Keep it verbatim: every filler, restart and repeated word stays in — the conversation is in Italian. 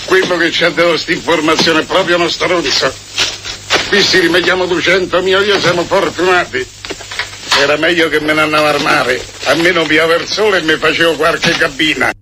Quello che ci ha dato questa informazione è proprio uno stronzo. Qui si rimediamo duecento mio, io siamo fortunati. Era meglio che me ne andavo al mare. Almeno pioveva il sole e mi facevo qualche cabina.